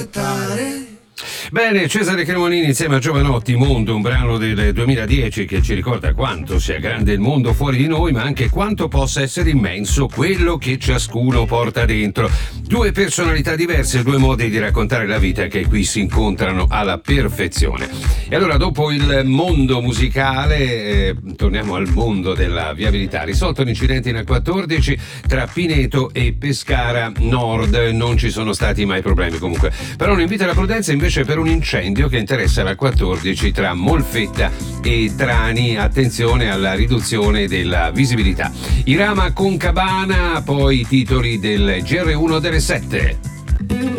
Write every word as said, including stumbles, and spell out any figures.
Bene, Cesare Cremonini insieme a Giovanotti, Mondo, un brano del duemiladieci che ci ricorda quanto sia grande il mondo fuori di noi, ma anche quanto possa essere immenso quello che ciascuno porta dentro. Due personalità diverse, due modi di raccontare la vita che qui si incontrano alla perfezione. E allora, dopo il mondo musicale, eh, torniamo al mondo della viabilità. Risolto l'incidente in A quattordici tra Pineto e Pescara Nord, non ci sono stati mai problemi comunque. Però un invito alla prudenza invece per un incendio che interessa la quattordici tra Molfetta e Trani. Attenzione alla riduzione della visibilità. Irama con Cabana, poi i titoli del G R uno delle sette.